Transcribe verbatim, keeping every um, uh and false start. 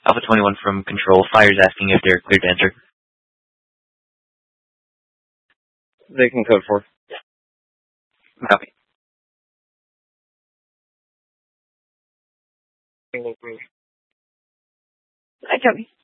Alpha twenty-one from Control. Fire's asking if they're cleared to enter. They can code for. Copy. Hi, Toby.